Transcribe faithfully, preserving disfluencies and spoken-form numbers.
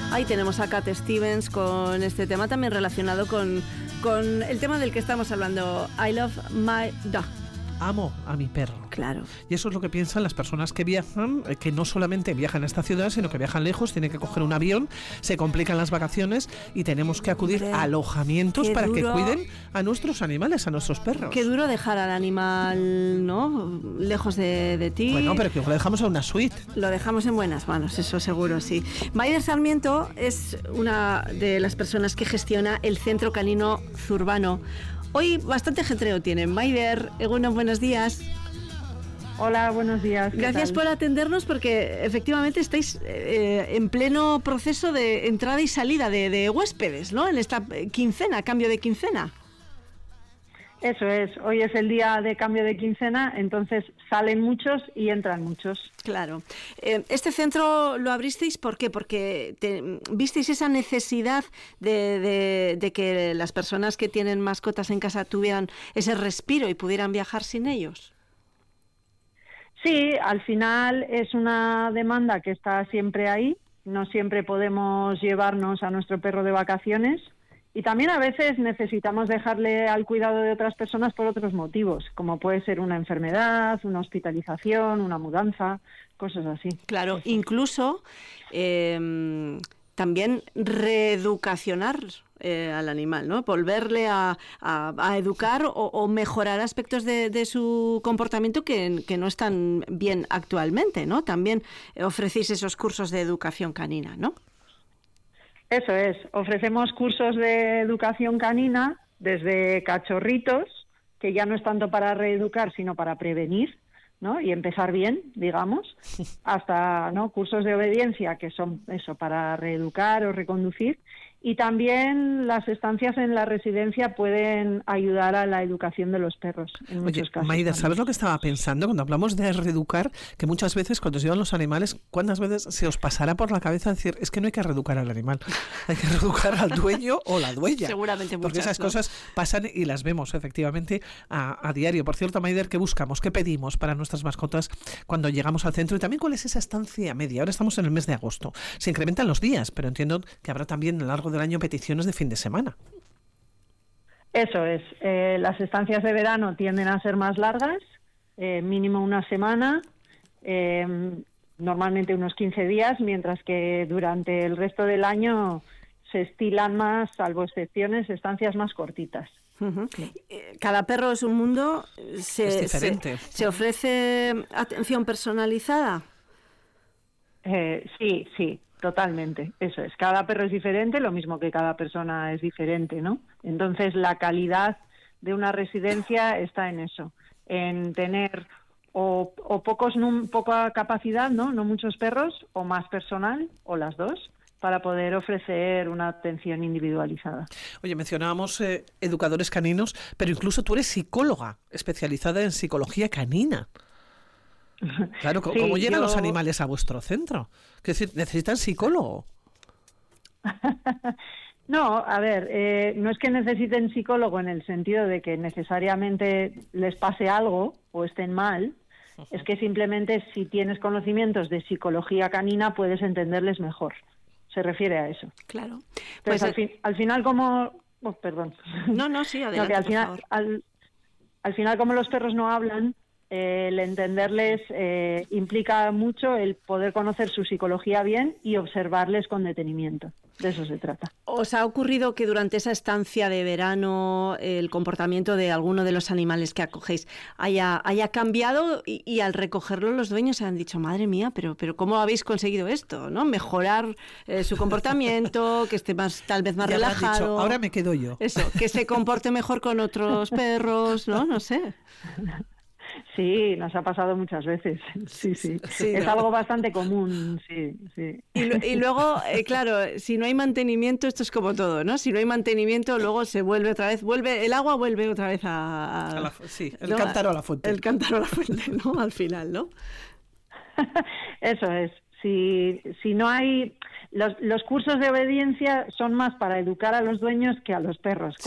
Ahí tenemos a Cat Stevens con este tema también relacionado con, con el tema del que estamos hablando. I love my dog. Amo a mi perro. Claro. Y eso es lo que piensan las personas que viajan, que no solamente viajan a esta ciudad, sino que viajan lejos, tienen que coger un avión, se complican las vacaciones y tenemos que acudir Hombre, a alojamientos para duro, que cuiden a nuestros animales, a nuestros perros. Qué duro dejar al animal, ¿no?, lejos de, de ti. Bueno, pero que lo dejamos en una suite. Lo dejamos en buenas manos, eso seguro, sí. Maider Sarmiento es una de las personas que gestiona el Centro Canino Zurbano. Hoy bastante ajetreo tienen. Maider, Egunon, buenos días. Hola, buenos días. Gracias por atendernos porque efectivamente estáis eh, en pleno proceso de entrada y salida de, de huéspedes, ¿no? En esta quincena, cambio de quincena. Eso es, hoy es el día de cambio de quincena, entonces salen muchos y entran muchos. Claro. Eh, este centro lo abristeis, ¿por qué? Porque te, visteis esa necesidad de, de, de que las personas que tienen mascotas en casa tuvieran ese respiro y pudieran viajar sin ellos. Sí, al final es una demanda que está siempre ahí, no siempre podemos llevarnos a nuestro perro de vacaciones. Y también a veces necesitamos dejarle al cuidado de otras personas por otros motivos, como puede ser una enfermedad, una hospitalización, una mudanza, cosas así. Claro, incluso eh, también reeducacionar eh, al animal, ¿no? Volverle a, a, a educar o, o mejorar aspectos de, de su comportamiento que, que no están bien actualmente, ¿no? También ofrecéis esos cursos de educación canina, ¿no? Eso es, ofrecemos cursos de educación canina desde cachorritos, que ya no es tanto para reeducar, sino para prevenir, ¿no? Y empezar bien, digamos, hasta, ¿no?, cursos de obediencia, que son eso, para reeducar o reconducir. Y también las estancias en la residencia pueden ayudar a la educación de los perros, en Oye, muchos casos. Maider, también. ¿sabes lo que estaba pensando cuando hablamos de reeducar? Que muchas veces cuando se llevan los animales, ¿cuántas veces se os pasará por la cabeza decir, es que no hay que reeducar al animal, hay que reeducar al dueño o la dueña? Seguramente muchas, porque esas ¿no? cosas pasan y las vemos efectivamente a, a diario. Por cierto, Maider, ¿qué buscamos? ¿Qué pedimos para nuestras mascotas cuando llegamos al centro? Y también, ¿cuál es esa estancia media? Ahora estamos en el mes de agosto. Se incrementan los días, pero entiendo que habrá también a lo largo del año peticiones de fin de semana. Eso es, eh, las estancias de verano tienden a ser más largas, eh, mínimo una semana, eh, normalmente unos quince días, mientras que durante el resto del año se estilan más, salvo excepciones, estancias más cortitas. Uh-huh. Cada perro es un mundo. Se, es diferente. Se, ¿Se ofrece atención personalizada? Eh, sí, sí. Totalmente, eso es. Cada perro es diferente, lo mismo que cada persona es diferente, ¿no? Entonces, la calidad de una residencia está en eso, en tener o, o pocos num, poca capacidad, ¿no? No muchos perros, o más personal, o las dos, para poder ofrecer una atención individualizada. Oye, mencionábamos eh, educadores caninos, pero incluso tú eres psicóloga, especializada en psicología canina. Claro, ¿cómo sí, llegan yo... los animales a vuestro centro? Es decir, ¿necesitan psicólogo? No, a ver, eh, no es que necesiten psicólogo en el sentido de que necesariamente les pase algo o estén mal, uh-huh. Es que simplemente si tienes conocimientos de psicología canina puedes entenderles mejor. Se refiere a eso. Claro. Pues al, fin, al final como... Oh, perdón. No, no, sí, adelante, no, que al por final, favor. Al, al final, como los perros no hablan, Eh, el entenderles eh, implica mucho el poder conocer su psicología bien y observarles con detenimiento. De eso se trata. ¿Os ha ocurrido que durante esa estancia de verano el comportamiento de alguno de los animales que acogéis haya, haya cambiado y, y al recogerlo los dueños se han dicho, madre mía, pero, pero ¿cómo habéis conseguido esto? ¿No? Mejorar eh, su comportamiento, que esté más, tal vez más ya relajado. Dicho, ahora me quedo yo. Eso, que se comporte mejor con otros perros, ¿no? No sé. Sí, nos ha pasado muchas veces. Sí, sí. sí es ¿no? algo bastante común, sí, sí. Y, lo, y luego, eh, claro, si no hay mantenimiento, esto es como todo, ¿no? Si no hay mantenimiento, luego se vuelve otra vez, vuelve el agua vuelve otra vez a... a, a la, sí, el ¿no? cántaro a la fuente. El cántaro a la fuente, ¿no? Al final, ¿no? Eso es. Si, si no hay... Los, los cursos de obediencia son más para educar a los dueños que a los perros.